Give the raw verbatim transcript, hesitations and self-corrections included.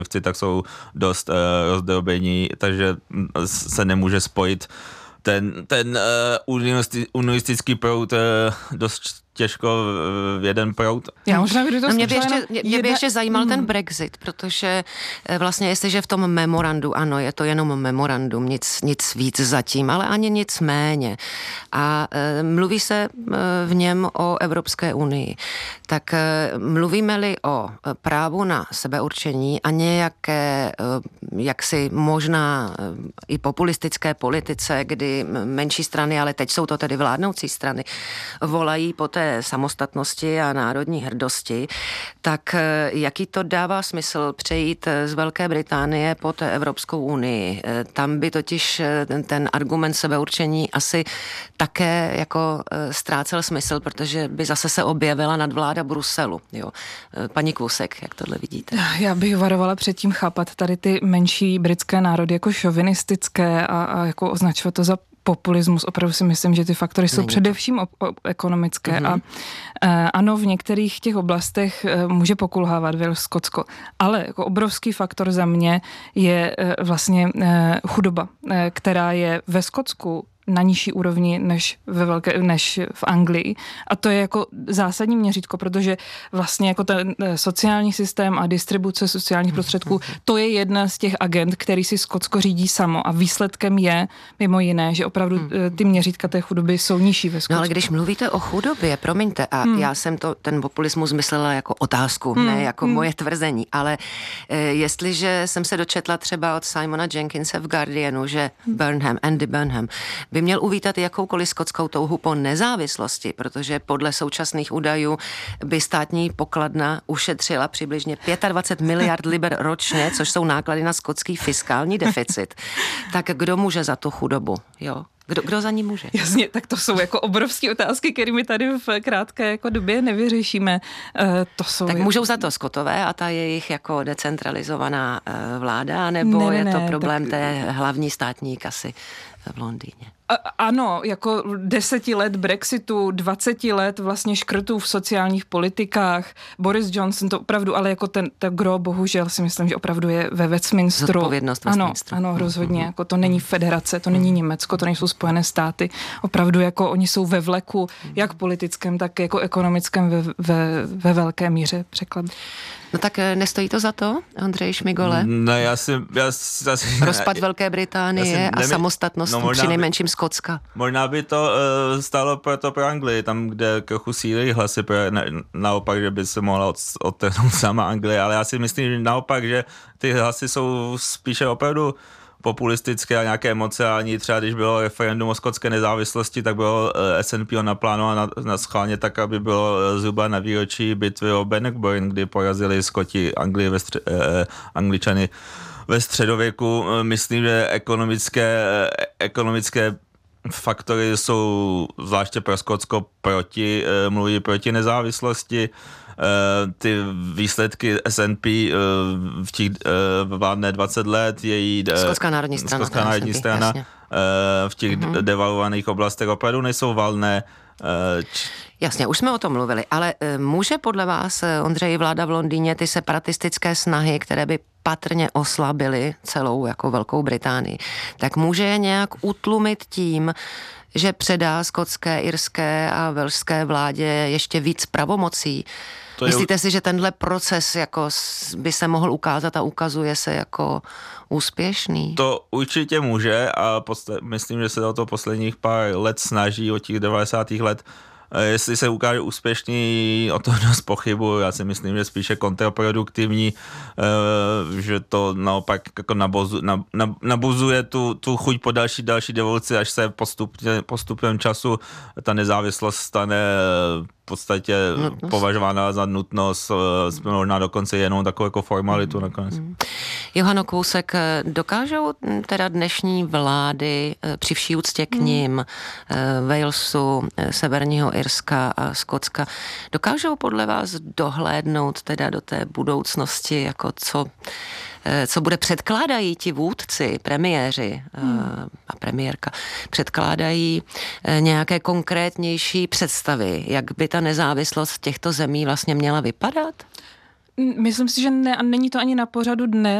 tak jsou dost uh, rozdrobení, takže se nemůže spojit ten, ten uh, unionisti, unionistický proud uh, dost těžko v jeden proud. Já možná by to no mě by ještě, jedna... mě by ještě zajímal hmm. ten Brexit, protože vlastně jestliže v tom memorandu, ano, je to jenom memorandum, nic, nic víc zatím, ale ani nic méně. A e, mluví se v něm o Evropské unii. Tak e, mluvíme-li o právu na sebeurčení a nějaké e, jaksi možná e, i populistické politice, kdy menší strany, ale teď jsou to tedy vládnoucí strany, volají po té samostatnosti a národní hrdosti, tak jaký to dává smysl přejít z Velké Británie pod Evropskou unii? Tam by totiž ten, ten argument sebeurčení asi také jako ztrácel smysl, protože by zase se objevila nadvláda Bruselu. Jo. Paní Kvousek, jak tohle vidíte? Já bych varovala předtím chápat tady ty menší britské národy jako šovinistické a, a jako označovat to za populismus. Opravdu si myslím, že ty faktory jsou Není především o, o, ekonomické mm-hmm. a e, ano, v některých těch oblastech e, může pokulhávat Wales, Skotsko, ale jako obrovský faktor za mě je e, vlastně e, chudoba, e, která je ve Skotsku na nižší úrovni než, ve velké, než v Anglii. A to je jako zásadní měřítko, protože vlastně jako ten sociální systém a distribuce sociálních prostředků, to je jedna z těch agent, který si Skotsko řídí samo a výsledkem je mimo jiné, že opravdu ty měřítka té chudoby jsou nižší ve Skotsku. No ale když mluvíte o chudobě, promiňte, a hmm. já jsem to, ten populismus myslela jako otázku, hmm. ne jako hmm. moje tvrzení, ale e, jestliže jsem se dočetla třeba od Simona Jenkinse v Guardianu, že Burnham, Andy Burnham, by měl uvítat jakoukoliv skotskou touhu po nezávislosti, protože podle současných údajů by státní pokladna ušetřila přibližně dvacet pět miliard liber ročně, což jsou náklady na skotský fiskální deficit. Tak kdo může za tu chudobu? Jo? Kdo, kdo za ní může? Jasně, tak to jsou jako obrovské otázky, kterými tady v krátké jako době nevyřešíme. E, to jsou tak jako... můžou za to Skotové a ta jejich jako decentralizovaná e, vláda, nebo ne, ne, je to problém tak... té hlavní státní kasy v Londýně? A, ano, jako deseti let Brexitu, dvaceti let vlastně škrtů v sociálních politikách, Boris Johnson to opravdu, ale jako ten, ten gro, bohužel si myslím, že opravdu je ve Westminsteru. Zodpovědnost Westminsteru. Ano, ano, rozhodně, jako to není federace, to není Německo, to nejsou Spojené státy. Opravdu jako oni jsou ve vleku, jak politickém, tak jako ekonomickém ve, ve, ve velké míře překlad. No tak nestojí to za to, Ondřej Šmigole? Ne, já si... Já si, já si Rozpad Velké Británie a samostatnost no, při nejmenším Skotska. Možná by to uh, stálo pro to pro Anglii, tam, kde trochu sílí hlasy, pro, na, naopak, že by se mohla od, odtrhnout sama Anglie, ale já si myslím, že naopak, že ty hlasy jsou spíše opravdu populistické a nějaké emocionální. Třeba když bylo referendum o skotské nezávislosti, tak bylo S N P naplánováno na, na schválně tak, aby bylo zhruba na výročí bitvy o Bannockburn, kdy porazili Skoti Anglii ve stři, eh, Angličany ve středověku. Myslím, že ekonomické, ekonomické faktory jsou zvláště pro Skotsko proti, eh, mluví proti nezávislosti. Uh, ty výsledky S N P uh, v těch uh, vládne dvacet let, její uh, Skotská národní strana, Skotská národní strana uh, v těch uh-huh. devalvovaných oblastech opravdu nejsou valné. Uh, č- Jasně, už jsme o tom mluvili, ale uh, může podle vás, Ondřej, vláda v Londýně ty separatistické snahy, které by patrně oslabily celou jako Velkou Británii, tak může je nějak utlumit tím, že předá skotské, irské a velšské vládě ještě víc pravomocí? To Myslíte je... si, že tenhle proces jako by se mohl ukázat a ukazuje se jako úspěšný? To určitě může a podsta- myslím, že se o to posledních pár let snaží od těch devadesátých let. Jestli se ukáže úspěšný, o to dost pochybuji. Já si myslím, že spíše kontraproduktivní, že to naopak jako nabozu, nabuzuje tu, tu chuť po další, další devoluci, až se postupně, postupem času ta nezávislost stane v podstatě nutnost. Považována za nutnost, možná dokonce jenom takovou jako formalitu mm, nakonec. Mm. Johano Kvousek, dokážou teda dnešní vlády při vší úctě k ním, mm. Walesu, Severního Irska a Skotska, dokážou podle vás dohlédnout teda do té budoucnosti, jako co co bude předkládají ti vůdci, premiéři hmm. a premiérka, předkládají nějaké konkrétnější představy, jak by ta nezávislost těchto zemí vlastně měla vypadat? Myslím si, že ne, a není to ani na pořadu dne.